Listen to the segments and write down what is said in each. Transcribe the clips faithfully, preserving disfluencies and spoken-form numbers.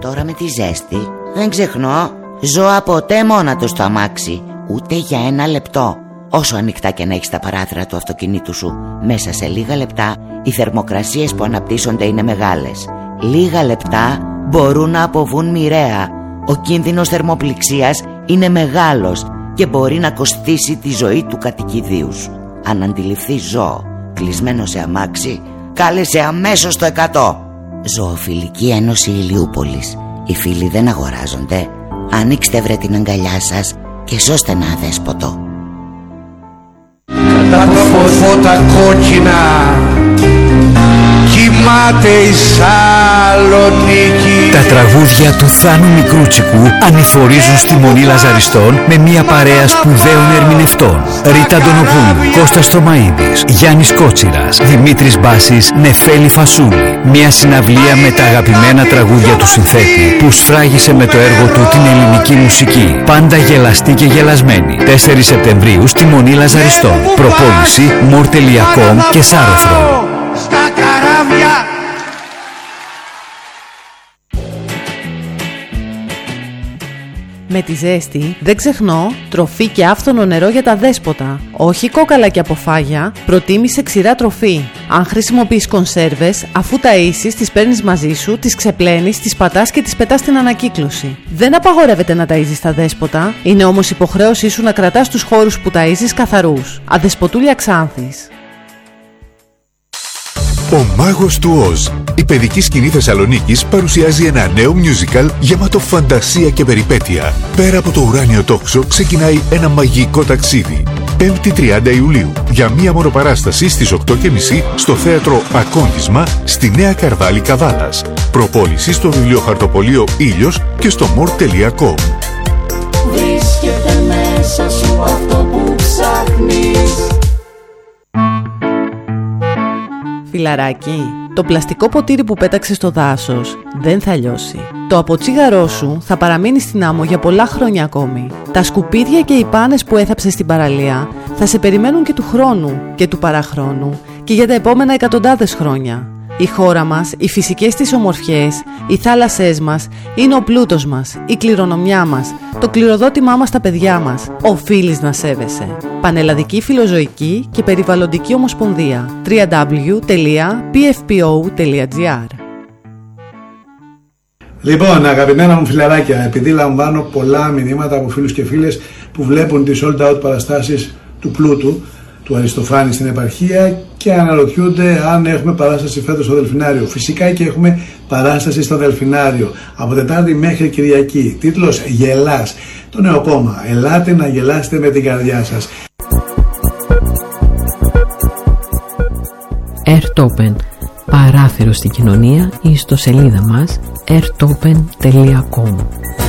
Τώρα με τη ζέστη δεν ξεχνώ ζώα ποτέ μόνα του στο αμάξι, ούτε για ένα λεπτό. Όσο ανοιχτά και να έχεις τα παράθυρα του αυτοκινήτου σου, μέσα σε λίγα λεπτά οι θερμοκρασίες που αναπτύσσονται είναι μεγάλες. Λίγα λεπτά μπορούν να αποβούν μοιραία. Ο κίνδυνος θερμοπληξίας είναι μεγάλος και μπορεί να κοστίσει τη ζωή του κατοικιδίου σου. Αν αντιληφθείς ζώο κλεισμένο σε αμάξι, κάλεσε αμέσως το εκατό. Ζωοφιλική Ένωση Ηλιούπολης. Οι φίλοι δεν αγοράζονται. Ανοίξτε βρε την αγκαλιά σας και σώστε ένα αδέσποτο. Κατά το φώτα κόκκινα κοιμάται η Σαλονίκη. Τα τραγούδια του Θάνου Μικρούτσικου ανηφορίζουν στη Μονή Λαζαριστών με μια παρέα σπουδαίων ερμηνευτών. Ρίτα Αντωνοπούλου, Κώστας Θωμαίδης, Γιάννης Κότσιρας, Δημήτρης Μπάσης, Νεφέλη Φασούλη. Μια συναυλία με τα αγαπημένα τραγούδια του συνθέτη που σφράγισε με το έργο του την ελληνική μουσική. Πάντα γελαστή και γελασμένη. τέσσερις Σεπτεμβρίου στη Μονή Λαζαριστών. Προπόληση μορ τελεία κομ και Σάρωθρο. Στα καράβια. Με τη ζέστη δεν ξεχνώ τροφή και άφθονο νερό για τα δέσποτα. Όχι κόκαλα και αποφάγια, προτίμησε ξηρά τροφή. Αν χρησιμοποιείς κονσέρβες, αφού ταΐσεις, τις παίρνεις μαζί σου, τις ξεπλένεις, τις πατάς και τις πετάς στην ανακύκλωση. Δεν απαγορεύεται να ταΐζεις τα δέσποτα, είναι όμως υποχρέωσή σου να κρατάς τους χώρους που ταΐζεις καθαρούς. Αδεσποτούλια Ξάνθης. Ο Μάγος του Οζ, η παιδική σκηνή Θεσσαλονίκης, παρουσιάζει ένα νέο musical γεμάτο φαντασία και περιπέτεια. Πέρα από το ουράνιο τόξο ξεκινάει ένα μαγικό ταξίδι. πέμπτη τριάντα Ιουλίου, για μία μονοπαράσταση στις οκτώ και μισή στο θέατρο Ακόντισμα στη Νέα Καρδάλη Καβάλας. Προπόληση στο βιβλιοχαρτοπωλείο Ήλιος και στο μορ τελεία κομ. Βρίσκεται μέσα σου αυτό που ψάχνεις. Φιλαράκι, το πλαστικό ποτήρι που πέταξε στο δάσος δεν θα λιώσει. Το αποτσίγαρό σου θα παραμείνει στην άμμο για πολλά χρόνια ακόμη. Τα σκουπίδια και οι πάνες που έθαψες στην παραλία θα σε περιμένουν και του χρόνου και του παραχρόνου και για τα επόμενα εκατοντάδες χρόνια. Η χώρα μας, οι φυσικές της ομορφιές, οι θάλασσές μας είναι ο πλούτος μας, η κληρονομιά μας, το κληροδότημά μας στα παιδιά μας. Οφείλεις να σέβεσαι. Πανελλαδική Φιλοζωική και Περιβαλλοντική Ομοσπονδία. double-u double-u double-u τελεία πι εφ πι ο τελεία τζι άρ. Λοιπόν, αγαπημένα μου φιλαράκια, επειδή λαμβάνω πολλά μηνύματα από φίλους και φίλες που βλέπουν τις sold out παραστάσεις του πλούτου, του Αριστοφάνη στην επαρχία και αναρωτιούνται αν έχουμε παράσταση φέτος στο Δελφινάριο. Φυσικά και έχουμε παράσταση στο Δελφινάριο από Τετάρτη μέχρι Κυριακή. Τίτλος «Γελάς». Το νέο κόμμα. Ελάτε να γελάσετε με την καρδιά σας. Airtopen. Παράθυρο στην κοινωνία ή ιστοσελίδα μας airtopen τελεία com.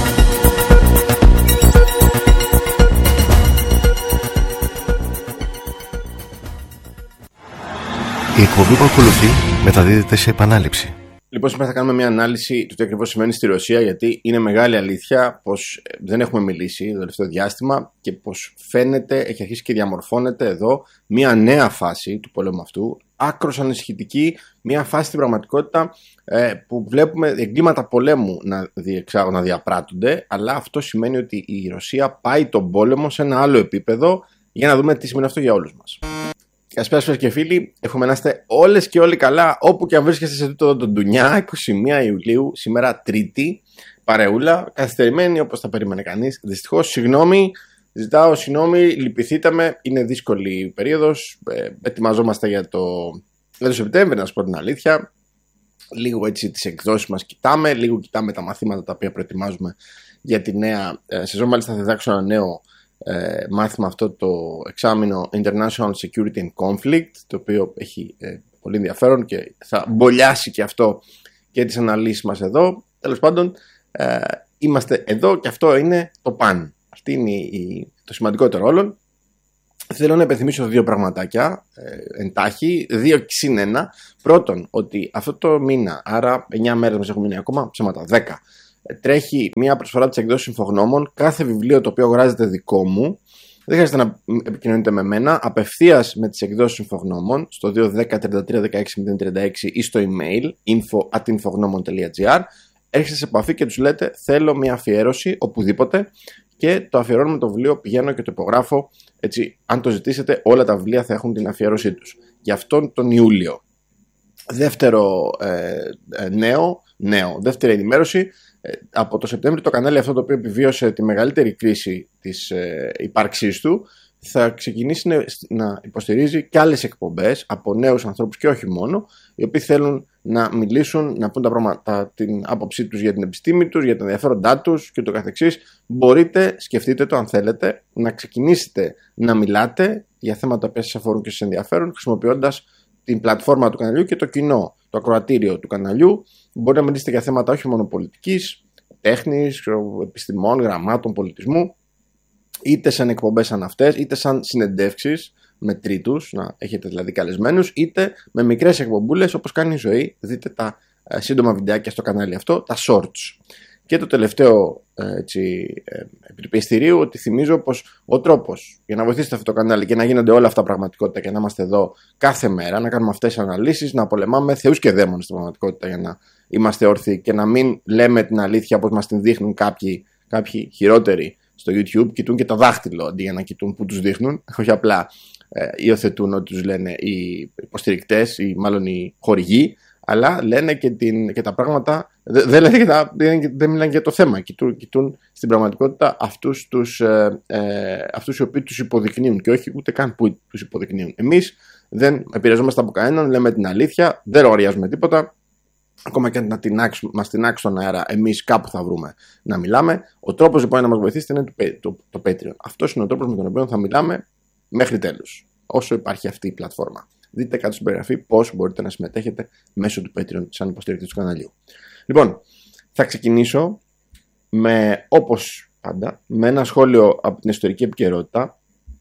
Η εκπομπή που ακολουθεί μεταδίδεται σε επανάληψη. Λοιπόν, σήμερα θα κάνουμε μια ανάλυση του τι ακριβώς σημαίνει στη Ρωσία, γιατί είναι μεγάλη αλήθεια πως δεν έχουμε μιλήσει το τελευταίο διάστημα και πως φαίνεται, έχει αρχίσει και διαμορφώνεται εδώ μια νέα φάση του πολέμου αυτού, άκρως ανησυχητική, μια φάση στην πραγματικότητα ε, που βλέπουμε εγκλήματα πολέμου να, διεξάγουν, να διαπράττονται, αλλά αυτό σημαίνει ότι η Ρωσία πάει τον πόλεμο σε ένα άλλο επίπεδο, για να δούμε τι σημαίνει αυτό για όλους μας. Καλησπέρα σας και φίλοι, εύχομαι να είστε όλες και όλοι καλά όπου και αν βρίσκεστε σε τούτο τον Ντουνιά. είκοσι μία Ιουλίου, σήμερα Τρίτη, παρεούλα, καθυστερημένη όπως θα περίμενε κανείς. Δυστυχώς, συγγνώμη, ζητάω συγγνώμη, λυπηθείτε με, είναι δύσκολη η περίοδος, ε, ετοιμαζόμαστε για το, για το Σεπτέμβριο, να σας πω την αλήθεια. Λίγο έτσι τις εκδόσεις μας κοιτάμε, λίγο κοιτάμε τα μαθήματα τα οποία προετοιμάζουμε για τη νέα ε, σεζόν. Μάλιστα θα διδάξω ένα νέο Ε, μάθημα, αυτό το εξάμηνο International Security and Conflict, το οποίο έχει ε, πολύ ενδιαφέρον και θα μπολιάσει και αυτό και τις αναλύσεις μας εδώ. Τέλος πάντων, ε, είμαστε εδώ και αυτό είναι το παν. Αυτή είναι η, η, το σημαντικότερο όλων. Θέλω να υπενθυμίσω δύο πραγματάκια ε, εντάχει, δύο συν ένα. Πρώτον, ότι αυτό το μήνα, άρα εννιά μέρες μας έχουν μείνει ακόμα, ψέματα, δέκα, τρέχει μια προσφορά της εκδόσης Συμφογνώμων. Κάθε βιβλίο το οποίο αγοράζεται δικό μου, δεν χρειάζεται να επικοινωνείτε με μένα, απευθείας με τις εκδόσεις Συμφογνώμων στο δύο ένα μηδέν τριάντα τρία δεκαέξι μηδέν τριάντα έξι ή στο email info at infognomon τελεία gr. έρχεστε σε επαφή και τους λέτε θέλω μια αφιέρωση οπουδήποτε και το αφιερώνουμε το βιβλίο, πηγαίνω και το υπογράφω. Έτσι, αν το ζητήσετε, όλα τα βιβλία θα έχουν την αφιέρωσή τους. Γι' αυτόν τον Ιούλιο. Δεύτερο ε, ε, νέο, νέο, δεύτερη ενημέρωση. Ε, από το Σεπτέμβριο το κανάλι αυτό, το οποίο επιβίωσε τη μεγαλύτερη κρίση της ε, ύπαρξής του, θα ξεκινήσει να, να υποστηρίζει και άλλες εκπομπές από νέους ανθρώπους και όχι μόνο, οι οποίοι θέλουν να μιλήσουν, να πούν τα πράγματα, την άποψή τους για την επιστήμη τους, για τα ενδιαφέροντά τους και το καθεξής. Μπορείτε, σκεφτείτε το αν θέλετε, να ξεκινήσετε να μιλάτε για θέματα που σας αφορούν και σας ενδιαφέρουν, χρησιμοποιώντας την πλατφόρμα του καναλιού και το κοινό, το ακροατήριο του καναλιού. Μπορείτε να μιλήσετε για θέματα όχι μόνο πολιτικής, τέχνης, επιστημών, γραμμάτων, πολιτισμού, είτε σαν εκπομπές σαν αυτές, είτε σαν συνεντεύξεις με τρίτους, να έχετε δηλαδή καλεσμένους, είτε με μικρές εκπομπούλες όπως κάνει η ζωή. Δείτε τα ε, σύντομα βιντεάκια στο κανάλι αυτό, τα shorts. Και το τελευταίο ε, έτσι, ε, επί του πιεστηρίου, ότι θυμίζω πως ο τρόπος για να βοηθήσετε αυτό το κανάλι και να γίνονται όλα αυτά πραγματικότητα και να είμαστε εδώ κάθε μέρα, να κάνουμε αυτές τις αναλύσεις, να πολεμάμε θεούς και δαίμονες στην πραγματικότητα για να είμαστε όρθιοι και να μην λέμε την αλήθεια όπως μας την δείχνουν κάποιοι, κάποιοι χειρότεροι στο YouTube, κοιτούν και το δάχτυλο αντί για να κοιτούν που τους δείχνουν, όχι απλά ε, υιοθετούν ό,τι τους λένε οι υποστηρικτές ή μάλλον οι χορηγοί, αλλά λένε και, την, και τα πράγματα, δεν, δεν, λένε και τα, δεν, δεν μιλάνε για το θέμα, κοιτούν, κοιτούν στην πραγματικότητα αυτούς, τους, ε, ε, αυτούς οι οποίοι τους υποδεικνύουν και όχι ούτε καν που τους υποδεικνύουν. Εμείς δεν επηρεαζόμαστε από κανέναν, λέμε την αλήθεια, δεν λογαριάζουμε τίποτα. Ακόμα και να μας τεινάξει στον αέρα, εμείς κάπου θα βρούμε να μιλάμε. Ο τρόπος λοιπόν να μας βοηθήσετε είναι το, το, το Patreon. Αυτός είναι ο τρόπος με τον οποίο θα μιλάμε μέχρι τέλους, όσο υπάρχει αυτή η πλατφόρμα. Δείτε κάτω στην περιγραφή πώς μπορείτε να συμμετέχετε μέσω του Patreon σαν υποστηρικτής του καναλιού. Λοιπόν, θα ξεκινήσω με, όπως πάντα, με ένα σχόλιο από την ιστορική επικαιρότητα,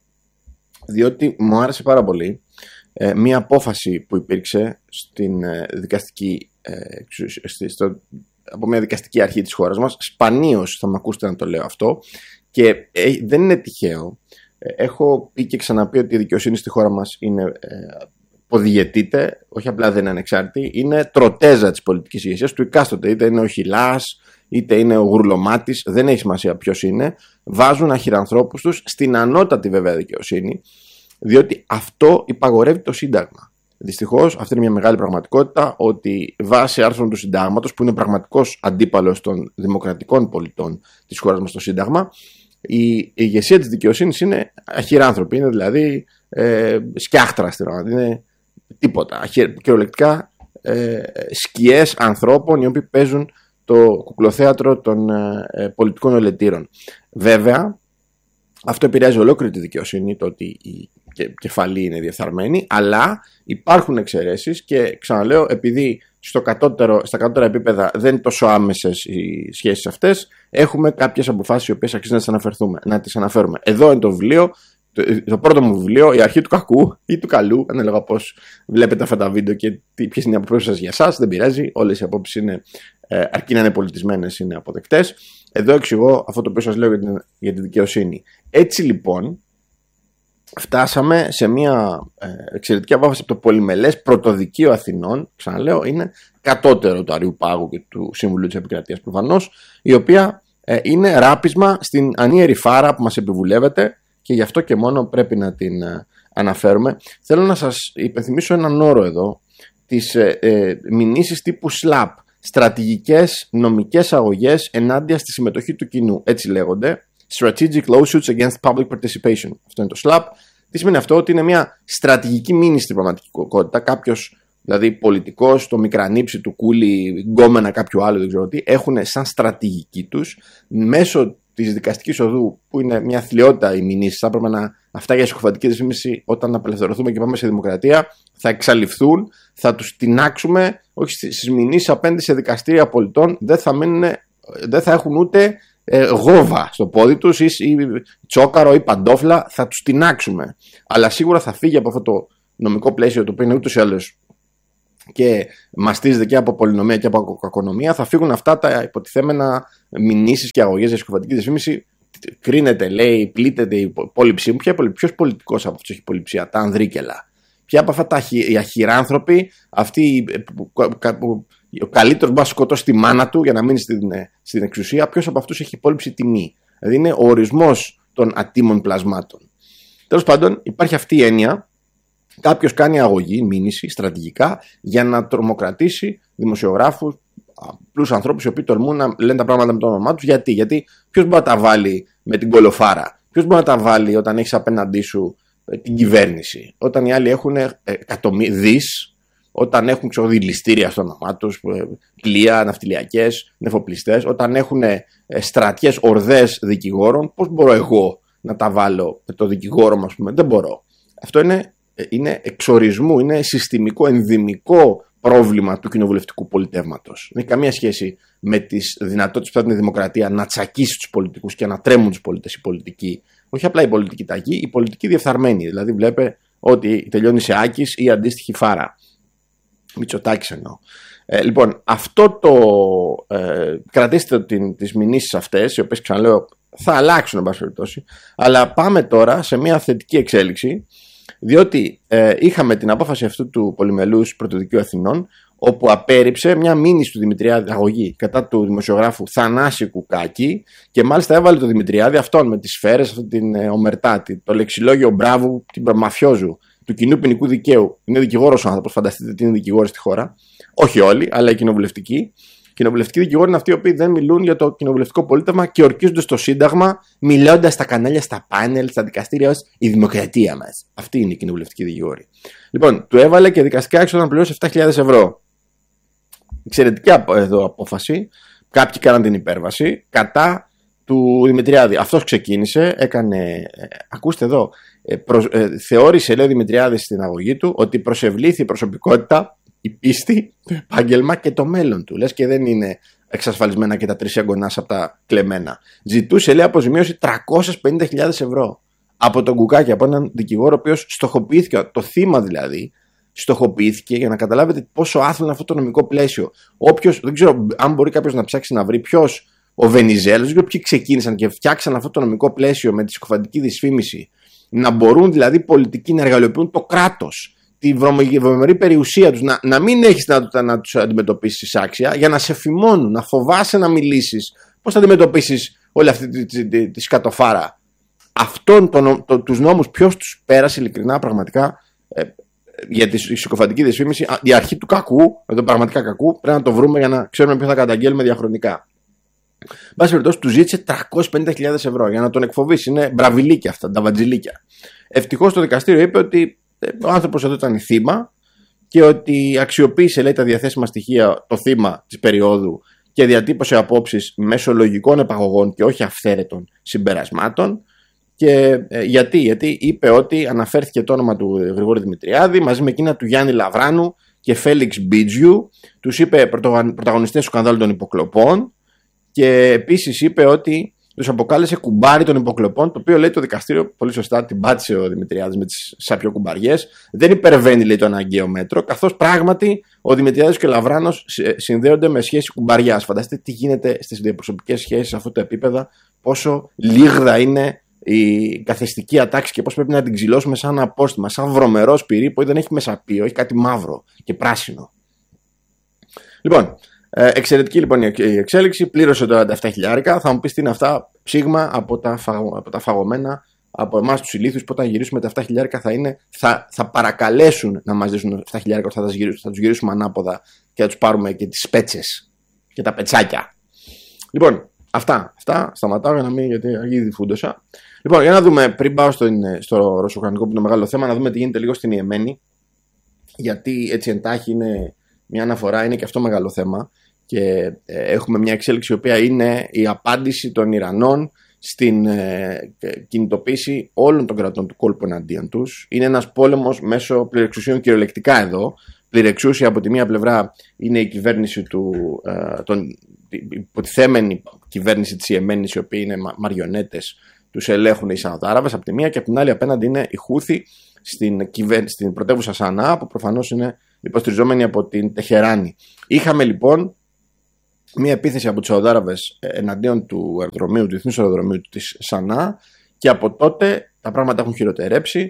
διότι μου άρεσε πάρα πολύ ε, μία απόφαση που υπήρξε στην ε, δικαστική ε, στο, από μια δικαστική αρχή της χώρας μας. Σπανίως θα με ακούσετε να το λέω αυτό και ε, δεν είναι τυχαίο. Ε, έχω πει και ξαναπεί ότι η δικαιοσύνη στη χώρα μας είναι ε, ποδηγετείται, όχι απλά δεν είναι ανεξάρτητη, είναι τροτέζα της πολιτικής ηγεσίας του εκάστοτε, είτε είναι ο Χιλάς είτε είναι ο Γουρλωμάτης, δεν έχει σημασία ποιος είναι. Βάζουν αχυρανθρώπους τους στην ανώτατη βέβαια δικαιοσύνη, διότι αυτό υπαγορεύει το Σύνταγμα. Δυστυχώς αυτή είναι μια μεγάλη πραγματικότητα, ότι βάσει άρθρων του Συντάγματος, που είναι πραγματικός αντίπαλος των δημοκρατικών πολιτών της χώρας μας στο Σύνταγμα, η ηγεσία της δικαιοσύνης είναι αχυράνθρωπη, είναι δηλαδή ε, σκιάχτρα στην Ελλάδα, είναι τίποτα. Κυριολεκτικά ε, σκιές ανθρώπων οι οποίοι παίζουν το κουκλοθέατρο των ε, πολιτικών ελετήρων. Βέβαια, αυτό επηρεάζει ολόκληρη τη δικαιοσύνη, το ότι η κεφαλή είναι διεφθαρμένη, αλλά υπάρχουν εξαιρέσεις και ξαναλέω, επειδή στο κατώτερο, στα κατώτερα επίπεδα δεν είναι τόσο άμεσες οι σχέσεις αυτές, έχουμε κάποιες αποφάσεις οι οποίες αξίζει να τις αναφερθούμε, να τις αναφέρουμε. Εδώ είναι το βιβλίο, το, το πρώτο μου βιβλίο, η αρχή του κακού ή του καλού, ανάλογα πώς βλέπετε αυτά τα βίντεο και ποιες είναι οι απόψεις σας για εσάς, δεν πειράζει, όλες οι απόψεις είναι, ε, αρκεί να είναι πολιτισμένες, είναι αποδεκτές. Εδώ εξηγώ αυτό το οποίο σας λέω για την, για τη δικαιοσύνη. Έτσι λοιπόν, φτάσαμε σε μια ε, εξαιρετική απόφαση από το πολυμελές πρωτοδικείο Αθηνών, ξαναλέω, είναι κατώτερο του Αριού Πάγου και του Συμβουλίου της Επικρατείας προφανώς, η οποία ε, είναι ράπισμα στην ανίερη φάρα που μας επιβουλεύεται και γι' αυτό και μόνο πρέπει να την ε, αναφέρουμε. Θέλω να σας υπενθυμίσω έναν όρο εδώ, τις ε, ε, μηνύσεις τύπου σλαπ, στρατηγικές νομικές αγωγές ενάντια στη συμμετοχή του κοινού, έτσι λέγονται. Strategic lawsuits against public participation. Αυτό είναι το σλαπ. Τι σημαίνει αυτό? Ότι είναι μια στρατηγική μήνυση στην πραγματικότητα. Κάποιος, δηλαδή πολιτικός, το μικρανύψη του κούλι, γκόμενα κάποιου άλλου, δεν ξέρω τι, έχουν σαν στρατηγική τους μέσω της δικαστικής οδού, που είναι μια θλιότητα η μηνύση. Θα έπρεπε να αυτά για συκοφαντική δυσφήμιση, όταν απελευθερωθούμε και πάμε σε δημοκρατία, θα εξαλειφθούν, θα τους τινάξουμε, όχι στις μηνύσεις απέναντι σε δικαστήρια πολιτών, δεν θα, μείνουν, δεν θα έχουν ούτε ε, γόβα στο πόδι τους ή, ή τσόκαρο ή παντόφλα, θα τους τινάξουμε. Αλλά σίγουρα θα φύγει από αυτό το νομικό πλαίσιο, το οποίο είναι ούτως ή άλλως και μαστίζεται και από πολυνομία και από κακονομία, θα φύγουν αυτά τα υποτιθέμενα μηνύσεις και αγωγές για συκοφαντική δυσφήμιση. Κρίνεται, λέει, πλήττεται η υπόλοιψή μου. Ποιος πολιτικός από αυτούς έχει υπολοιψία? Τα ανδρίκελα. Ποια από αυτά τα οι αχυράνθρωποι, αυτοί που ο καλύτερος μπορεί να σκοτώσει τη μάνα του για να μείνει στην, στην εξουσία. Ποιος από αυτούς έχει υπόλοιψη τιμή? Δηλαδή είναι ο ορισμός των ατίμων πλασμάτων. Τέλος πάντων, υπάρχει αυτή η έννοια. Κάποιος κάνει αγωγή, μήνυση, στρατηγικά για να τρομοκρατήσει δημοσιογράφους, απλούς ανθρώπους οι οποίοι τολμούν να λένε τα πράγματα με το όνομά τους. Γιατί, Γιατί ποιος μπορεί να τα βάλει με την κολοφάρα? Ποιος μπορεί να τα βάλει όταν έχεις απέναντί σου την κυβέρνηση? Όταν οι άλλοι έχουν εκατομμύρια, όταν έχουν ξοδηλιστήρια στο όνομά τους, πλοία, ναυτιλιακές, νεφοπλιστές, όταν έχουν στρατιές, ορδές δικηγόρων, πώς μπορώ εγώ να τα βάλω με το δικηγόρο μας? Δεν μπορώ. Αυτό είναι, είναι εξορισμού, είναι συστημικό, ενδυμικό πρόβλημα του κοινοβουλευτικού πολιτεύματος. Δεν έχει καμία σχέση με τις δυνατότητες που θα την δημοκρατία να τσακίσει τους πολιτικούς και να τρέμουν τους πολίτες οι πολιτικοί. Όχι απλά η πολιτική ταγή, η πολιτική διεφθαρμένη. Δηλαδή, βλέπε ότι τελειώνει σε Άκης ή αντίστοιχη φάρα. Μητσοτάκης εννοώ. Ε, λοιπόν, αυτό το. Ε, κρατήστε την, τις μηνύσεις αυτές, οι οποίες ξαναλέω θα αλλάξουν, εν πάση περιπτώσει. Αλλά πάμε τώρα σε μια θετική εξέλιξη. Διότι ε, είχαμε την απόφαση αυτού του πολυμελούς Πρωτοδικείου Αθηνών, όπου απέρριψε μια μήνυση του Δημητριάδη, αγωγή κατά του δημοσιογράφου Θανάση Κουκάκη, και μάλιστα έβαλε το Δημητριάδη αυτόν με τις σφαίρες, αυτή την ε, ομερτάτη, το λεξιλόγιο μπράβου, την μαφιόζου του κοινού ποινικού δικαίου. Είναι δικηγόρος ο άνθρωπος, φανταστείτε τι είναι δικηγόροι στη χώρα. Όχι όλοι, αλλά οι κοινοβουλευτικοί. Οι κοινοβουλευτικοί δικηγόροι είναι αυτοί οι οποίοι δεν μιλούν για το κοινοβουλευτικό πολίτευμα και ορκίζονται στο Σύνταγμα, μιλώντας στα κανάλια, στα πάνελ, στα δικαστήρια ως η δημοκρατία μας. Αυτοί είναι οι κοινοβουλευτικοί δικηγόροι. Λοιπόν, του έβαλε και δικαστικά έξοδα να πληρώσει επτά χιλιάδες ευρώ. Εξαιρετική εδώ απόφαση. Κάποιοι κάναν την υπέρβαση κατά του Δημητριάδη. Αυτός ξεκίνησε, έκανε. Ε, ακούστε εδώ. Ε, προ, ε, θεώρησε, λέει ο Δημητριάδης στην αγωγή του, ότι προσευλήθη η προσωπικότητα, η πίστη, το επάγγελμα και το μέλλον του. Λες και δεν είναι εξασφαλισμένα και τα τρεις εγγονά από τα κλεμμένα. Ζητούσε, λέει, αποζημίωση τριακόσιες πενήντα χιλιάδες ευρώ από τον Κουκάκη, από έναν δικηγόρο ο οποίος στοχοποιήθηκε, το θύμα δηλαδή, στοχοποιήθηκε, για να καταλάβετε πόσο άθλιο είναι αυτό το νομικό πλαίσιο. Όποιος, δεν ξέρω αν μπορεί κάποιος να ψάξει να βρει ποιος, ο Βενιζέλος, δεν ξέρω ποιοι ξεκίνησαν και φτιάξαν αυτό το νομικό πλαίσιο με τη συκοφαντική δυσφήμιση, να μπορούν δηλαδή πολιτικοί να εργαλειοποιούν το κράτος, τη βρωμερή περιουσία τους, να, να μην έχεις δυνατότητα να τους αντιμετωπίσεις άξια, για να σε φημώνουν, να φοβάσαι να μιλήσεις. Πώς θα αντιμετωπίσεις όλη αυτή τη, τη, τη, τη σκατοφάρα? Αυτόν τον, το, τους νόμους ποιος τους πέρασε ειλικρινά πραγματικά ε, για τη συκοφαντική δυσφήμιση? Η αρχή του κακού, το πραγματικά κακού, πρέπει να το βρούμε για να ξέρουμε ποιο θα καταγγέλουμε διαχρονικά. Εν πάση περιπτώσει, του ζήτησε τριακόσιες πενήντα χιλιάδες ευρώ για να τον εκφοβήσει. Είναι μπραβιλίκια αυτά, τα βατζιλίκια. Ευτυχώς το δικαστήριο είπε ότι ο άνθρωπος εδώ ήταν θύμα και ότι αξιοποίησε, λέει, τα διαθέσιμα στοιχεία το θύμα της περίοδου και διατύπωσε απόψεις μέσω λογικών επαγωγών και όχι αυθαίρετων συμπερασμάτων. Και ε, γιατί, γιατί είπε ότι αναφέρθηκε το όνομα του Γρηγόρη Δημητριάδη μαζί με εκείνα του Γιάννη Λαβράνου και Φέλιξ Μπίτζιου. Τους είπε πρωταγωνιστές του σκανδάλου των υποκλοπών. Και επίσης είπε ότι τους αποκάλεσε κουμπάρι των υποκλοπών, το οποίο, λέει, το δικαστήριο πολύ σωστά την πάτησε ο Δημητριάδης με τις σαπιοκουμπαριές. Δεν υπερβαίνει, λέει, το αναγκαίο μέτρο, καθώς πράγματι ο Δημητριάδης και ο Λαβράνος συνδέονται με σχέση κουμπαριάς. Φανταστείτε τι γίνεται στις διαπροσωπικές σχέσεις σε αυτό το επίπεδο, πόσο λίγδα είναι η καθεστική ατάξη και πώς πρέπει να την ξυλώσουμε σαν απόστημα, σαν βρωμερό σπυρί που δεν έχει μεσαπείο, έχει κάτι μαύρο και πράσινο. Λοιπόν. Ε, εξαιρετική λοιπόν η εξέλιξη, πλήρωσε τώρα τα επτά χιλιάρικα. Θα μου πεις τι είναι αυτά? Ψήγμα από τα, φαγω, από τα φαγωμένα από εμάς τους ηλίθιους, που όταν γυρίσουμε τα επτά χιλιάρικα θα, είναι, θα, θα παρακαλέσουν να μας δώσουν επτά χιλιάρικα, θα, θα τους γυρίσουμε ανάποδα και θα τους πάρουμε και τις πέτσες και τα πετσάκια. Λοιπόν, αυτά, αυτά σταματάω για να μην, γιατί ήδη φούντοσα. Λοιπόν, για να δούμε, πριν πάω στο, στο ρωσοκρανικό που είναι το μεγάλο θέμα, να δούμε τι γίνεται λίγο στην Ιεμένη, γιατί έτσι εντάχει είναι μια αναφορά, είναι και αυτό μεγάλο θέμα. Και ε, έχουμε μια εξέλιξη η οποία είναι η απάντηση των Ιρανών στην ε, κινητοποίηση όλων των κρατών του κόλπου εναντίον τους. Είναι ένας πόλεμος μέσω πληρεξουσίων, κυριολεκτικά εδώ. Πληρεξούσια από τη μία πλευρά είναι η κυβέρνηση του, ε, τον, η υποτιθέμενη κυβέρνηση της Ιεμένης, οι οποίοι είναι μαριονέτες, τους ελέγχουν οι Σαουδάραβες από τη μία, και από την άλλη απέναντι είναι οι Χούθη στην, κυβέρ, στην πρωτεύουσα Σανά, που προφανώς είναι υποστηριζόμενοι από την Τεχεράνη. Είχαμε λοιπόν μία επίθεση από τους Σαουδάραβες εναντίον του αεροδρομίου, του διεθνούς αεροδρομίου της Σανά, και από τότε τα πράγματα έχουν χειροτερέψει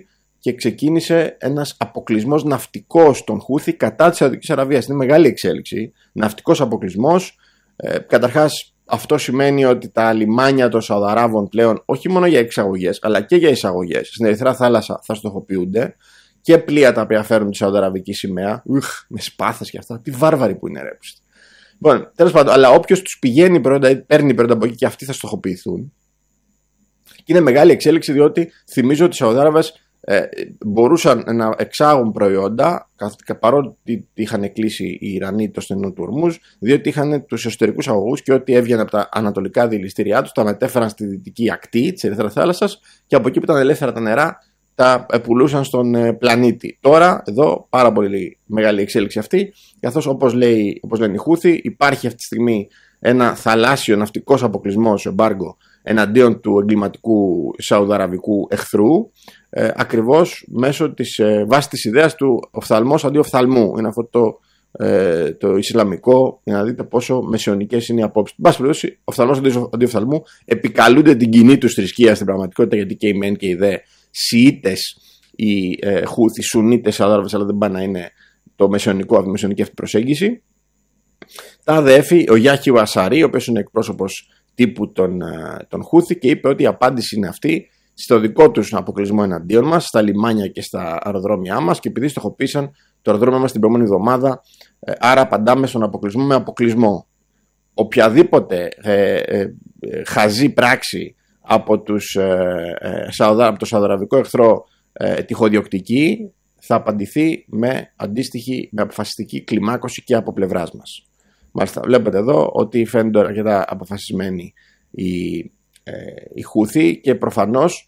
και ξεκίνησε ένας αποκλεισμός ναυτικός των Χούθη κατά της Σαουδικής Αραβίας. Είναι μεγάλη εξέλιξη. Ναυτικός αποκλεισμός. Ε, καταρχάς, αυτό σημαίνει ότι τα λιμάνια των Σαουδαράβων πλέον, όχι μόνο για εξαγωγές, αλλά και για εισαγωγές, στην Ερυθρά Θάλασσα θα στοχοποιούνται και πλοία τα οποία φέρουν τη Σαουδαραβική σημαία. Ουχ, με σπάθες και αυτά. Τι βάρβαροι που είναι, ρε. Λοιπόν, τέλος πάντων, αλλά όποιος τους πηγαίνει προϊόντα ή παίρνει προϊόντα από εκεί και αυτοί θα στοχοποιηθούν. Και είναι μεγάλη εξέλιξη, διότι θυμίζω ότι οι Σαουδάραβες ε, μπορούσαν να εξάγουν προϊόντα, παρότι είχαν κλείσει οι Ιρανοί το στενό του Ορμούζ, διότι είχαν τους εσωτερικούς αγωγούς και ό,τι έβγαινε από τα ανατολικά δηληστήριά τους τα μετέφεραν στη δυτική ακτή της Ερυθράς Θάλασσας και από εκεί που ήταν ελεύθερα τα νερά τα πουλούσαν στον πλανήτη. Τώρα, εδώ, πάρα πολύ μεγάλη εξέλιξη αυτή, καθώς όπως, λέει, όπως λένε οι Χούθη, υπάρχει αυτή τη στιγμή ένα θαλάσσιο ναυτικός αποκλεισμός, εμπάργκο, εναντίον του εγκληματικού σαουδαραβικού εχθρού, ε, ακριβώς μέσω της ε, βάσης της ιδέας του οφθαλμός αντί οφθαλμού. Είναι αυτό το, ε, το ισλαμικό, για να δείτε πόσο μεσαιωνικές είναι οι απόψεις. Εν πάση περιπτώσει, οφθαλμός αντί οφθαλμού επικαλούνται την κοινή τους θρησκεία στην πραγματικότητα, γιατί και οι μεν και οι δε Σιήτες, οι ε, Χούθοι, Σουνίτες, Σαουδάραβες, αλλά δεν πάνε να είναι το μεσαιωνικό, η μεσαιωνική αυτή προσέγγιση. Τα αδέφη, ο Γιάχι Βασαρή, ο οποίος είναι εκπρόσωπος τύπου των, των Χούθη, και είπε ότι η απάντηση είναι αυτή στο δικό τους αποκλεισμό εναντίον μας, στα λιμάνια και στα αεροδρόμια μας, και επειδή στοχοποίησαν το αεροδρόμιο μας την προηγούμενη εβδομάδα, ε, άρα απαντάμε στον αποκλεισμό με αποκλεισμό. Οποιαδήποτε ε, ε, ε, χαζή πράξη από, τους, ε, ε, Σαουδα, από το σαουδαραβικό εχθρό ε, τυχοδιοκτική θα απαντηθεί με αντίστοιχη, με αποφασιστική κλιμάκωση και από πλευράς μας. Μάλιστα, βλέπετε εδώ ότι φαίνονται αρκετά αποφασισμένοι οι, ε, οι Χούθοι, και προφανώς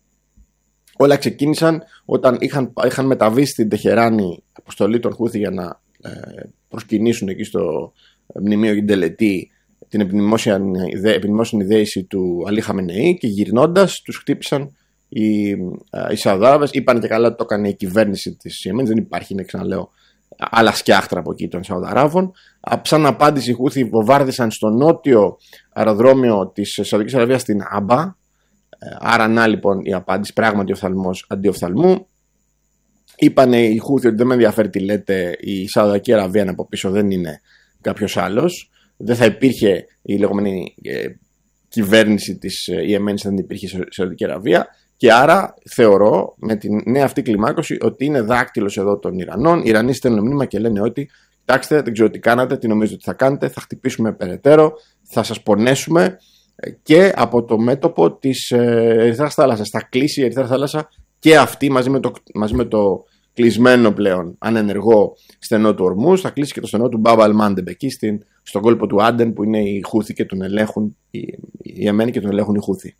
όλα ξεκίνησαν όταν είχαν, είχαν μεταβεί στην Τεχεράνη αποστολή των Χούθη για να ε, προσκυνήσουν εκεί στο μνημείο Γιντελετή την επινημόσυνη δέηση του Αλή Χαμενεή, και γυρνώντας τους χτύπησαν οι, οι Σαουδάραβες. Είπαν και καλά ότι το έκανε η κυβέρνηση της Ιεμένης, δεν υπάρχει, είναι, ξαναλέω, άλλα σκιάχτρα από εκεί των Σαουδαράβων. Σαν απάντηση οι Χούθοι βομβάρδισαν στο νότιο αεροδρόμιο της Σαουδικής Αραβίας στην Άμπα. Άρα να λοιπόν η απάντηση, πράγματι οφθαλμός αντί οφθαλμού. Είπανε οι Χούθοι ότι δεν με ενδιαφέρει τι λέτε, η Σαουδική Αραβία είναι από πίσω, δεν είναι κάποιος άλλος. Δεν θα υπήρχε η λεγόμενη ε, κυβέρνηση της Ιεμένης, δεν υπήρχε η Σαουδική Αραβία. Και άρα θεωρώ με την νέα αυτή κλιμάκωση ότι είναι δάκτυλος εδώ των Ιρανών. Οι Ιρανοί στέλνουν μήνυμα και λένε ότι κοιτάξτε, δεν ξέρω τι κάνατε, τι νομίζετε ότι θα κάνετε, θα χτυπήσουμε περαιτέρω, θα σας πονέσουμε, και από το μέτωπο της Ερυθράς Θάλασσας. Θα κλείσει η Ερυθρά Θάλασσα και αυτή μαζί με το, μαζί με το κλεισμένο πλέον ανενεργό στενό του Ορμούζ, θα κλείσει και το στενό του Μπάμπα Αλμάντεμπ εκεί στην, στον κόλπο του Άντεν, που είναι οι Χούθοι και τον ελέγχουν οι, οι Εμένοι και τον ελέγχουν οι Χούθοι.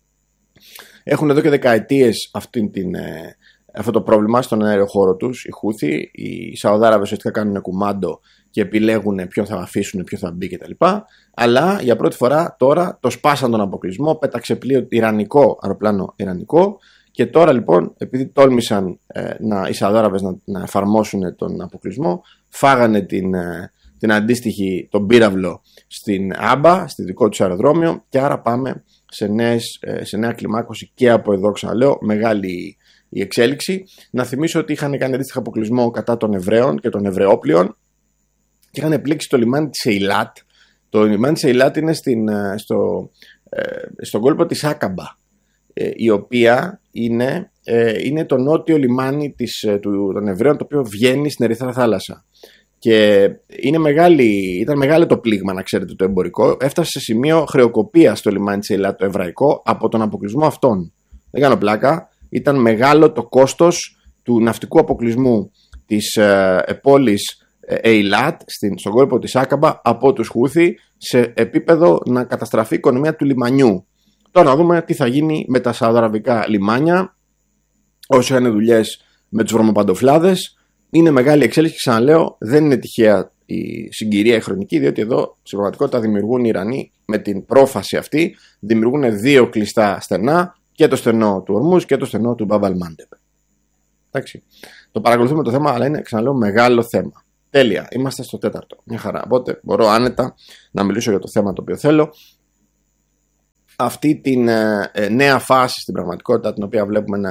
Έχουν εδώ και δεκαετίες αυτή την, ε, αυτό το πρόβλημα στον αέριο χώρο τους οι Χούθοι. Οι Σαουδάραβες ουσιαστικά κάνουν κουμάντο και επιλέγουν ποιον θα αφήσουν, ποιον θα μπει κτλ. Αλλά για πρώτη φορά τώρα το σπάσαν τον αποκλεισμό, πέταξε πλοίο ιρανικό, αεροπλάνο ιρανικό, και τώρα λοιπόν, επειδή τόλμησαν ε, να, οι Σαουδάραβες να, να εφαρμόσουν τον αποκλεισμό, φάγανε την, ε, την αντίστοιχη, τον πύραυλο στην Άμπα, στη δικό τους αεροδρόμιο, και άρα πάμε σε, νέες, σε νέα κλιμάκωση και από εδώ, ξαναλέω, μεγάλη η εξέλιξη. Να θυμίσω ότι είχαν κάνει αντίστοιχο αποκλεισμό κατά των Εβραίων και των Εβραιόπλοιων και είχαν πλήξει το λιμάνι της Ειλάτ. Το λιμάνι της Ειλάτ είναι στην, στο, στον κόλπο της Άκαμπα, η οποία είναι, είναι το νότιο λιμάνι της, του, των Εβραίων, το οποίο βγαίνει στην Ερυθρά Θάλασσα. Και είναι μεγάλη, ήταν μεγάλο το πλήγμα, να ξέρετε, το εμπορικό. Έφτασε σε σημείο χρεοκοπία στο λιμάνι της Ειλάτ το εβραϊκό από τον αποκλεισμό αυτών. Δεν κάνω πλάκα. Ήταν μεγάλο το κόστος του ναυτικού αποκλεισμού της ε, πόλης Ειλάτ στον κόλπο της Άκαμπα από τους Χούθη, σε επίπεδο να καταστραφεί η οικονομία του λιμανιού. Τώρα να δούμε τι θα γίνει με τα σαουδαραβικά λιμάνια, όσο είναι δουλειές με τους βρωμοπαντοφλάδες. Είναι μεγάλη εξέλιξη, ξαναλέω, δεν είναι τυχαία η συγκυρία η χρονική, διότι εδώ στην πραγματικότητα δημιουργούν οι Ιρανοί με την πρόφαση αυτή, δημιουργούν δύο κλειστά στενά, και το στενό του Ορμούζ και το στενό του Μπάμπα Αλμάντεμπ. Εντάξει. Το παρακολουθούμε το θέμα, αλλά είναι, ξαναλέω, μεγάλο θέμα. Τέλεια, είμαστε στο τέταρτο. Μια χαρά. Οπότε μπορώ άνετα να μιλήσω για το θέμα το οποίο θέλω. Αυτή την ε, νέα φάση στην πραγματικότητα, την οποία βλέπουμε να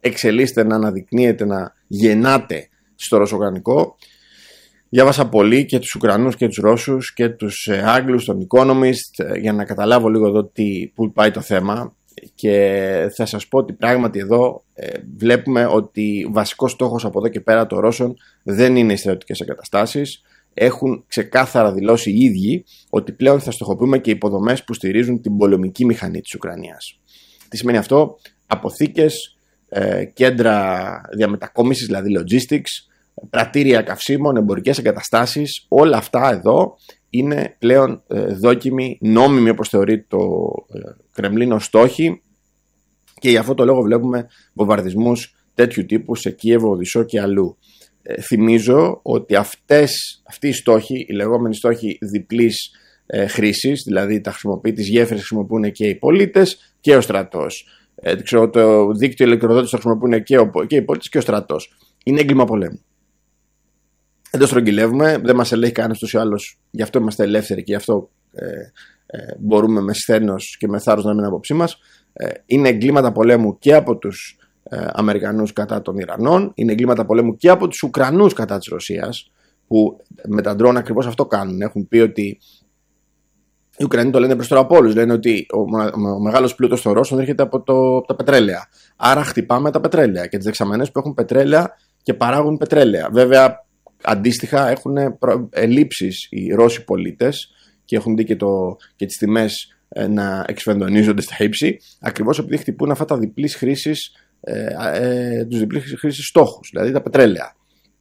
εξελίσσεται, να αναδεικνύεται, να γεννάται στο ρωσοκρανικό. Διάβασα πολύ και τους Ουκρανούς και τους Ρώσους και τους ε, Άγγλους, τον Economist, ε, για να καταλάβω λίγο εδώ τι, πού πάει το θέμα, και θα σας πω ότι πράγματι εδώ ε, βλέπουμε ότι βασικός στόχος από εδώ και πέρα των Ρώσων δεν είναι οι στρατιωτικές εγκαταστάσεις. Έχουν ξεκάθαρα δηλώσει οι ίδιοι ότι πλέον θα στοχοποιούμε και υποδομές που στηρίζουν την πολεμική μηχανή της Ουκρανίας. Τι σημαίνει αυτό? Αποθήκες, ε, κέντρα διαμετακόμισης, δηλαδή logistics, πρατήρια καυσίμων, εμπορικές εγκαταστάσεις, όλα αυτά εδώ είναι πλέον ε, δόκιμοι, νόμιμοι όπως θεωρεί το ε, Κρεμλίνο στόχοι, και για αυτό το λόγο βλέπουμε βομβαρδισμούς τέτοιου τύπου σε Κίεβο, Οδυσσό και αλλού. Ε, θυμίζω ότι αυτές, αυτοί οι στόχοι, οι λεγόμενοι στόχοι διπλής ε, χρήσης, δηλαδή τα χρησιμοποιεί, τις γέφυρες χρησιμοποιούν και οι πολίτες και ο στρατός. Ε, ξέρω, το δίκτυο ηλεκτροδότησης το χρησιμοποιούν και, ο, και οι πολίτες και ο στρατός. Είναι έγκλημα πολέμου. Δεν το στρογγυλεύουμε, δεν μας ελέγχει κανένας τους ή άλλους, γι' αυτό είμαστε ελεύθεροι και γι' αυτό ε, ε, μπορούμε με σθένος και με θάρρος να μην απόψη μας. Ε, είναι εγκλήματα πολέμου και από τους ε, Αμερικανούς κατά των Ιρανών, είναι εγκλήματα πολέμου και από τους Ουκρανούς κατά της Ρωσίας, που με τα ντρόν ακριβώς αυτό κάνουν. Έχουν πει ότι οι Ουκρανοί το λένε προς τώρα από όλους. Λένε ότι ο, ο μεγάλος πλούτος των Ρώσων έρχεται από, το, από τα πετρέλαια. Άρα χτυπάμε τα πετρέλαια και τις δεξαμενές που έχουν πετρέλαια και παράγουν πετρέλαια. Βέβαια, αντίστοιχα έχουν ελλείψεις οι Ρώσοι πολίτες και έχουν δει και, το, και τις τιμές ε, να εξφενδονίζονται στα ύψη, ακριβώς επειδή χτυπούν αυτά τα διπλής χρήσης, ε, ε, τους διπλής χρήσης στόχους, δηλαδή τα πετρέλαια.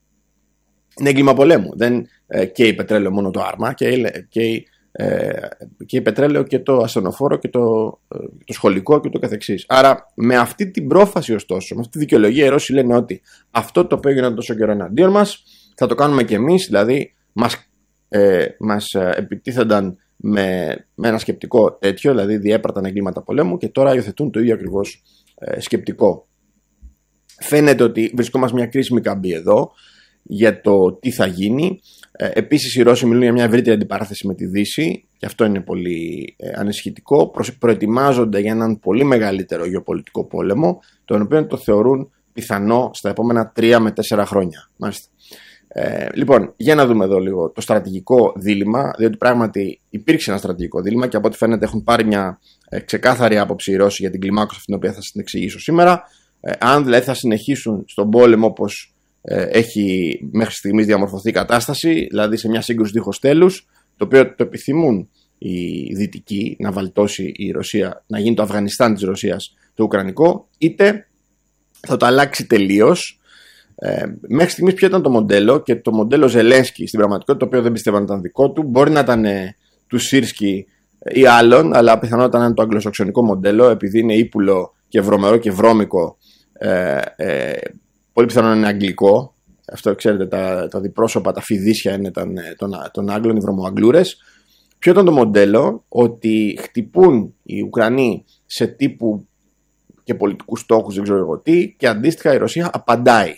Είναι έγκλημα πολέμου. Δεν ε, καίει πετρέλαιο μόνο το άρμα, καίει, καίει, ε, καίει πετρέλαιο και το ασθενοφόρο και το, ε, το σχολικό και το καθεξής. Άρα με αυτή την πρόφαση, ωστόσο, με αυτή τη δικαιολογία, οι Ρώσοι λένε ότι αυτό το οποίο έγινε τόσο καιρό εναντίον μας θα το κάνουμε και εμείς, δηλαδή μας, ε, μας επιτίθενταν με, με ένα σκεπτικό τέτοιο, δηλαδή διέπραταν εγκλήματα πολέμου, και τώρα υιοθετούν το ίδιο ακριβώς ε, σκεπτικό. Φαίνεται ότι βρισκόμαστε μια κρίσιμη καμπή εδώ για το τι θα γίνει. Ε, επίσης οι Ρώσοι μιλούν για μια ευρύτερη αντιπαράθεση με τη Δύση, και αυτό είναι πολύ ε, ανησυχητικό. Προ, προετοιμάζονται για έναν πολύ μεγαλύτερο γεωπολιτικό πόλεμο, τον οποίο το θεωρούν πιθανό στα επόμενα τρία με τέσσερα χρόνια. Μάλιστα. Ε, λοιπόν, για να δούμε εδώ λίγο το στρατηγικό δίλημμα, διότι πράγματι υπήρξε ένα στρατηγικό δίλημμα και από ό,τι φαίνεται έχουν πάρει μια ε, ξεκάθαρη άποψη οι Ρώσοι για την κλιμάκωση αυτή, την οποία θα σας εξηγήσω σήμερα. Ε, αν δηλαδή θα συνεχίσουν στον πόλεμο όπως ε, έχει μέχρι στιγμής διαμορφωθεί η κατάσταση, δηλαδή σε μια σύγκρουση δίχως τέλους, το οποίο το επιθυμούν οι Δυτικοί, να βαλτώσει η Ρωσία, να γίνει το Αφγανιστάν της Ρωσίας το Ουκρανικό, είτε θα το αλλάξει τελείως. Ε, μέχρι στιγμής ποιο ήταν το μοντέλο, και το μοντέλο Ζελένσκι στην πραγματικότητα, το οποίο δεν πιστεύω να ήταν δικό του, μπορεί να ήταν ε, του Σίρσκι ή άλλων, αλλά πιθανότατα να είναι το αγγλοσαξονικό μοντέλο, επειδή είναι ύπουλο και βρωμερό και βρώμικο, ε, ε, πολύ πιθανό να είναι αγγλικό. Αυτό ξέρετε, τα, τα διπρόσωπα, τα φιδίσια είναι των, των, των Άγγλων, οι βρωμοαγγλούρες. Ποιο ήταν το μοντέλο? Ότι χτυπούν οι Ουκρανοί σε τύπου και πολιτικούς στόχους, δεν ξέρω εγώ τι, και αντίστοιχα η Ρωσία απαντάει.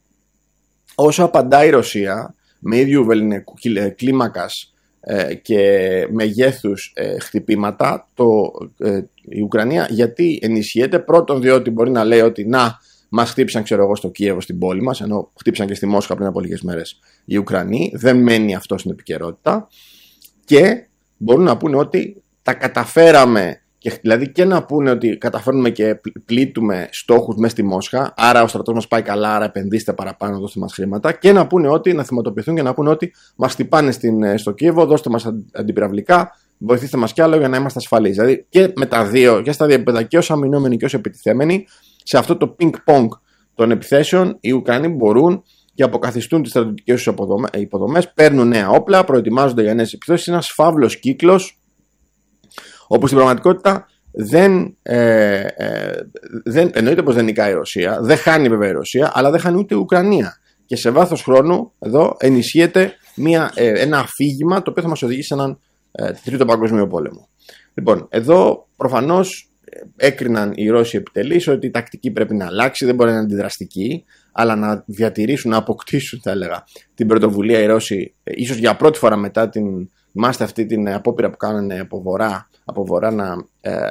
Όσο απαντάει η Ρωσία με ίδιου κλίμακας ε, και μεγέθους ε, χτυπήματα, το, ε, η Ουκρανία γιατί ενισχύεται? Πρώτον, διότι μπορεί να λέει ότι να, μας χτύπησαν, ξέρω εγώ, στο Κίεβο, στην πόλη μας, ενώ χτύπησαν και στη Μόσχα πριν από λίγες μέρες οι Ουκρανοί, δεν μένει αυτό στην επικαιρότητα, και μπορούν να πούνε ότι τα καταφέραμε. Και δηλαδή και να πούνε ότι καταφέρνουμε και πλήττουμε στόχους μέσα στη Μόσχα, άρα ο στρατός μας πάει καλά, άρα επενδύστε παραπάνω, δώστε μας χρήματα, και να πούνε ότι, να θυματοποιηθούν και να πούνε ότι μας χτυπάνε στην, στο Κίεβο, δώστε μας αντιπυραυλικά, βοηθήστε μας κι άλλο για να είμαστε ασφαλείς. Δηλαδή και με τα δύο, και στα δύο επίπεδα, και ως αμυνόμενοι και ως επιτιθέμενοι, σε αυτό το ping-pong των επιθέσεων, οι Ουκρανοί μπορούν και αποκαθιστούν τις στρατιωτικές τους υποδομές, παίρνουν νέα όπλα, προετοιμάζονται για νέες επιθέσεις. Είναι ένας φαύλος κύκλος, όπου στην πραγματικότητα δεν, ε, ε, δεν εννοείται πως δεν νικάει η Ρωσία, δεν χάνει βέβαια η Ρωσία, αλλά δεν χάνει ούτε η Ουκρανία. Και σε βάθος χρόνου εδώ ενισχύεται μια, ε, ένα αφήγημα το οποίο θα μας οδηγήσει σε έναν ε, τρίτο παγκόσμιο πόλεμο. Λοιπόν, εδώ προφανώς έκριναν οι Ρώσοι επιτελείς ότι η τακτική πρέπει να αλλάξει, δεν μπορεί να είναι αντιδραστική, αλλά να διατηρήσουν, να αποκτήσουν, θα έλεγα, την πρωτοβουλία οι Ρώσοι, ε, ίσως για πρώτη φορά μετά την. Θυμάστε αυτή την απόπειρα που κάνανε από βορρά, από βορρά να, ε,